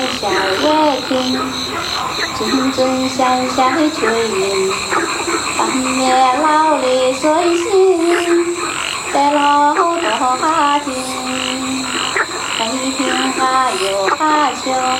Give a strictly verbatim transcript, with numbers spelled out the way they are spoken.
小月天，阵阵响响吹鸣，半夜老里顺心，在老多哈听，北平哈有哈秋。